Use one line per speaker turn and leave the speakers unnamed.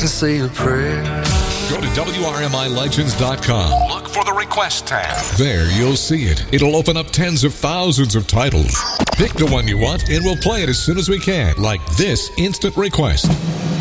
can say a prayer.
Go to WRMILegends.com.
Look for the request tab.
There you'll see it. It'll open up tens of thousands of titles. Pick the one you want and we'll play it as soon as we can, like this instant request.